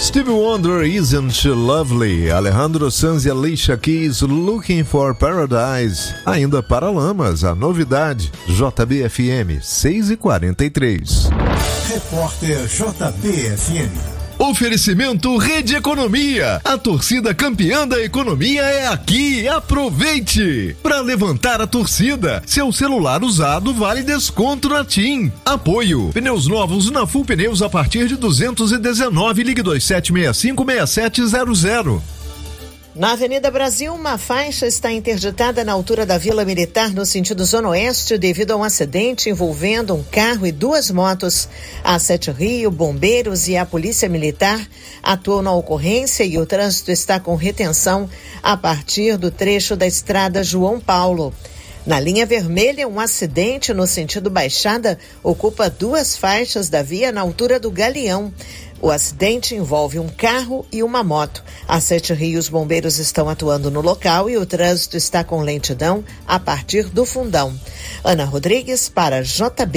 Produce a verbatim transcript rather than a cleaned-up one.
Stevie Wonder, Isn't She Lovely? Alejandro Sanz e Alicia Keys, Looking for Paradise. Ainda Paralamas, a novidade. J B F M seis e quarenta e três. Repórter J B F M. Oferecimento Rede Economia. A torcida campeã da economia é aqui. Aproveite! Para levantar a torcida, seu celular usado vale desconto na TIM. Apoio. Pneus novos na Full Pneus a partir de duzentos e dezenove. Ligue dois sete seis cinco seis sete zero zero. Na Avenida Brasil, uma faixa está interditada na altura da Vila Militar no sentido Zona Oeste devido a um acidente envolvendo um carro e duas motos. A Sete Rio, bombeiros e a Polícia Militar atuam na ocorrência e o trânsito está com retenção a partir do trecho da estrada João Paulo. Na linha vermelha, um acidente no sentido Baixada ocupa duas faixas da via na altura do Galeão. O acidente envolve um carro e uma moto. A Sete Rios bombeiros estão atuando no local e o trânsito está com lentidão a partir do Fundão. Ana Rodrigues para J B.